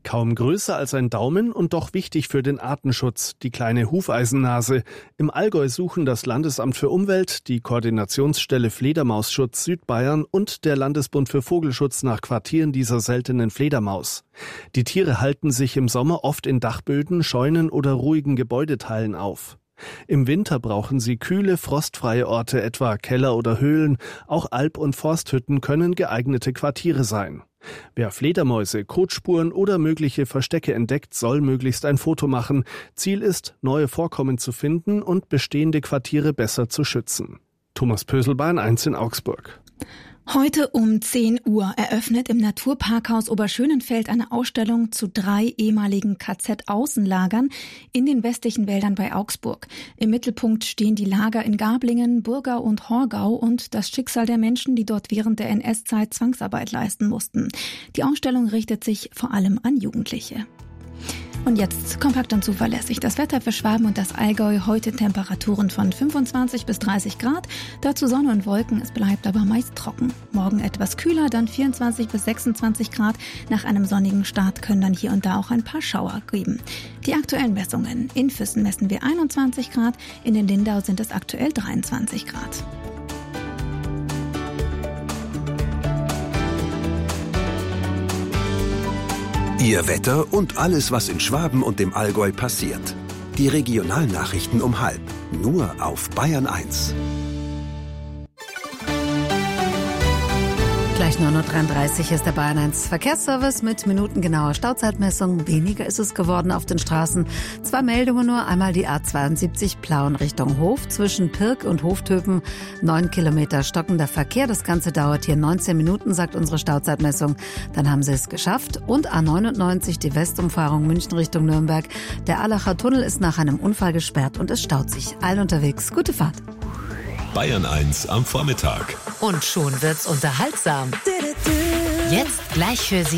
Kaum größer als ein Daumen und doch wichtig für den Artenschutz, die kleine Hufeisennase. Im Allgäu suchen das Landesamt für Umwelt, die Koordinationsstelle Fledermausschutz Südbayern und der Landesbund für Vogelschutz nach Quartieren dieser seltenen Fledermaus. Die Tiere halten sich im Sommer oft in Dachböden, Scheunen oder ruhigen Gebäudeteilen auf. Im Winter brauchen sie kühle, frostfreie Orte, etwa Keller oder Höhlen. Auch Alp- und Forsthütten können geeignete Quartiere sein. Wer Fledermäuse, Kotspuren oder mögliche Verstecke entdeckt, soll möglichst ein Foto machen. Ziel ist, neue Vorkommen zu finden und bestehende Quartiere besser zu schützen. Thomas Pösel, Bayern 1 in Augsburg. Heute um 10 Uhr eröffnet im Naturparkhaus Oberschönenfeld eine Ausstellung zu 3 ehemaligen KZ-Außenlagern in den westlichen Wäldern bei Augsburg. Im Mittelpunkt stehen die Lager in Garblingen, Burgau und Horgau und das Schicksal der Menschen, die dort während der NS-Zeit Zwangsarbeit leisten mussten. Die Ausstellung richtet sich vor allem an Jugendliche. Und jetzt kompakt und zuverlässig das Wetter für Schwaben und das Allgäu. Heute Temperaturen von 25 bis 30 Grad. Dazu Sonne und Wolken, es bleibt aber meist trocken. Morgen etwas kühler, dann 24 bis 26 Grad. Nach einem sonnigen Start können dann hier und da auch ein paar Schauer geben. Die aktuellen Messungen. In Füssen messen wir 21 Grad, in den Lindau sind es aktuell 23 Grad. Ihr Wetter und alles, was in Schwaben und dem Allgäu passiert. Die Regionalnachrichten um 12:30, nur auf Bayern 1. Gleich 9.33 Uhr ist der Bayern 1 Verkehrsservice mit minutengenauer Stauzeitmessung. Weniger ist es geworden auf den Straßen. 2 Meldungen nur. Einmal die A72 Plauen Richtung Hof zwischen Pirk und Hoftöpen. 9 Kilometer stockender Verkehr. Das Ganze dauert hier 19 Minuten, sagt unsere Stauzeitmessung. Dann haben sie es geschafft. Und A99 die Westumfahrung München Richtung Nürnberg. Der Allacher Tunnel ist nach einem Unfall gesperrt und es staut sich. Allen unterwegs. Gute Fahrt. Bayern 1 am Vormittag. Und schon wird's unterhaltsam. Jetzt gleich für Sie